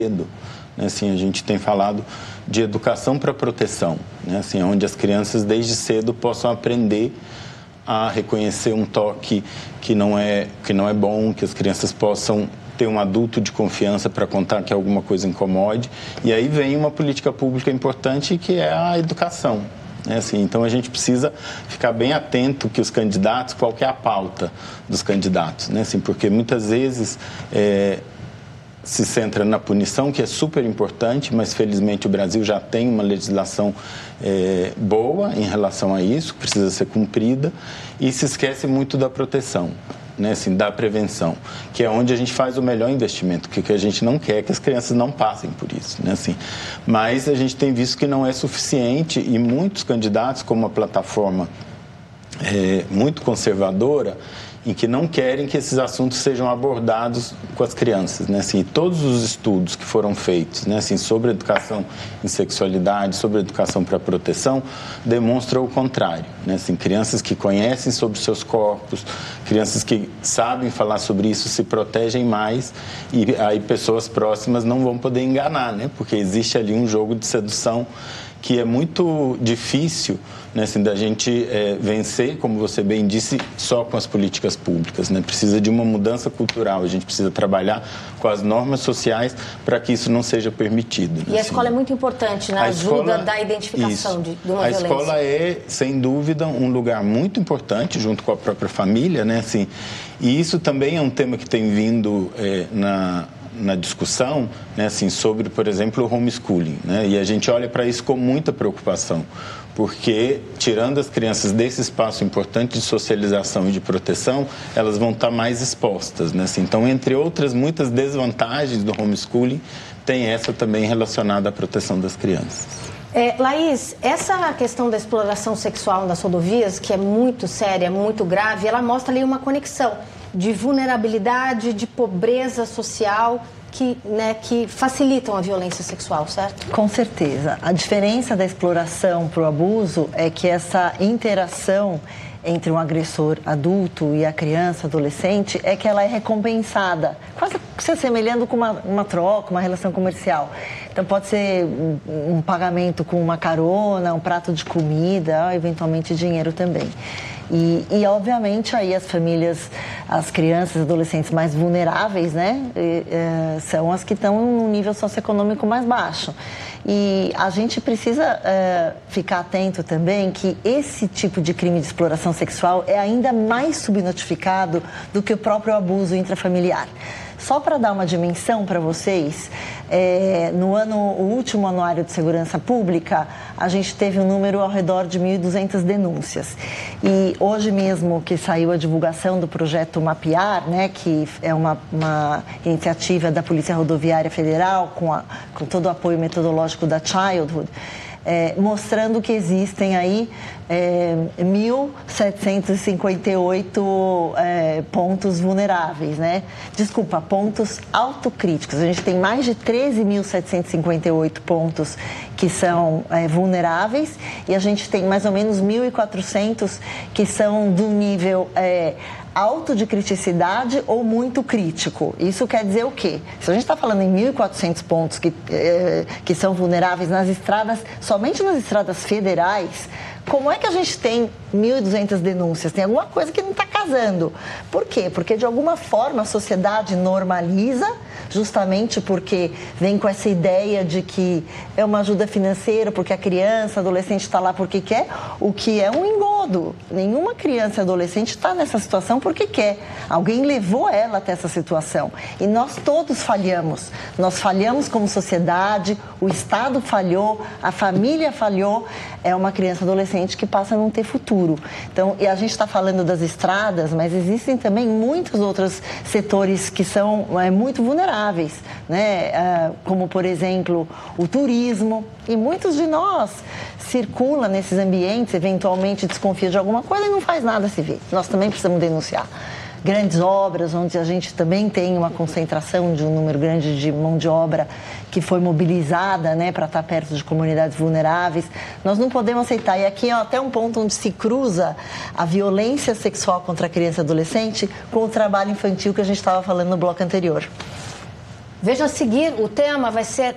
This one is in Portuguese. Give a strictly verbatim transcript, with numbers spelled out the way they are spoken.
cedo. Né? Assim, a gente tem falado de educação para proteção, né? Assim, onde as crianças desde cedo possam aprender a reconhecer um toque que não é, que não é bom, que as crianças possam ter um adulto de confiança para contar que alguma coisa incomode. E aí vem uma política pública importante que é a educação. É assim, então a gente precisa ficar bem atento que os candidatos, qual que é a pauta dos candidatos, né? Assim, porque muitas vezes é, se centra na punição, que é super importante, mas felizmente o Brasil já tem uma legislação é, boa em relação a isso, precisa ser cumprida, e se esquece muito da proteção. Né, assim, da prevenção, que é onde a gente faz o melhor investimento, que, que a gente não quer que as crianças não passem por isso. Né, assim. Mas a gente tem visto que não é suficiente e muitos candidatos, como uma plataforma é, muito conservadora, em que não querem que esses assuntos sejam abordados com as crianças, né? Assim, todos os estudos que foram feitos, né? Assim, sobre educação em sexualidade, sobre educação para proteção, demonstram o contrário, né? Assim, crianças que conhecem sobre seus corpos, crianças que sabem falar sobre isso se protegem mais e aí pessoas próximas não vão poder enganar, né? Porque existe ali um jogo de sedução que é muito difícil, né, assim, da gente é, vencer, como você bem disse, só com as políticas públicas. Né? Precisa de uma mudança cultural, a gente precisa trabalhar com as normas sociais para que isso não seja permitido. Né? E a escola assim, é muito importante na ajuda escola, da identificação de, de uma a violência. A escola é, sem dúvida, um lugar muito importante, junto com a própria família, né? Assim, e isso também é um tema que tem vindo é, na... na discussão, né, assim, sobre, por exemplo, o homeschooling, né, e a gente olha para isso com muita preocupação, porque tirando as crianças desse espaço importante de socialização e de proteção, elas vão estar mais expostas, né, assim, então, entre outras muitas desvantagens do homeschooling, tem essa também relacionada à proteção das crianças. É, Laís, essa questão da exploração sexual nas rodovias, que é muito séria, muito grave, ela mostra ali uma conexão de vulnerabilidade, de pobreza social, que, né, que facilitam a violência sexual, certo? Com certeza. A diferença da exploração para o abuso é que essa interação entre um agressor adulto e a criança, adolescente, é que ela é recompensada, quase se assemelhando com uma, uma troca, uma relação comercial. Então pode ser um, um pagamento com uma carona, um prato de comida, eventualmente dinheiro também. E, e, obviamente, aí as famílias, as crianças, adolescentes mais vulneráveis, né, e, é, são as que estão num nível socioeconômico mais baixo. E a gente precisa é, ficar atento também que esse tipo de crime de exploração sexual é ainda mais subnotificado do que o próprio abuso intrafamiliar. Só para dar uma dimensão para vocês, é, no ano, o último anuário de segurança pública, a gente teve um número ao redor de mil e duzentas denúncias. E hoje mesmo que saiu a divulgação do projeto Mapear, né, que é uma, uma iniciativa da Polícia Rodoviária Federal, com, a, com todo o apoio metodológico da Childhood, É, mostrando que existem aí é, mil setecentos e cinquenta e oito é, pontos vulneráveis, né? Desculpa, pontos autocríticos. A gente tem mais de treze mil setecentos e cinquenta e oito pontos que são é, vulneráveis e a gente tem mais ou menos mil e quatrocentos que são do nível é, alto de criticidade ou muito crítico. Isso quer dizer o quê? Se a gente está falando em mil e quatrocentos pontos que, eh, que são vulneráveis nas estradas, somente nas estradas federais, como é que a gente tem mil e duzentas denúncias? Tem alguma coisa que não está casando. Por quê? Porque, de alguma forma, a sociedade normaliza, justamente porque vem com essa ideia de que é uma ajuda financeira, porque a criança, adolescente está lá porque quer, o que é um engodo. Nenhuma criança e adolescente está nessa situação porque quer. Alguém levou ela até essa situação. E nós todos falhamos. Nós falhamos como sociedade, o Estado falhou, a família falhou. É uma criança adolescente que passa a não ter futuro. Então, e a gente está falando das estradas, mas existem também muitos outros setores que são é, muito vulneráveis, né? Ah, como, por exemplo, o turismo. E muitos de nós circulam nesses ambientes, eventualmente desconfia de alguma coisa e não faz nada a se ver. Nós também precisamos denunciar. Grandes obras, onde a gente também tem uma concentração de um número grande de mão de obra que foi mobilizada, né, para estar perto de comunidades vulneráveis. Nós não podemos aceitar. E aqui é até um ponto onde se cruza a violência sexual contra a criança e adolescente com o trabalho infantil que a gente estava falando no bloco anterior. Veja a seguir, o tema vai ser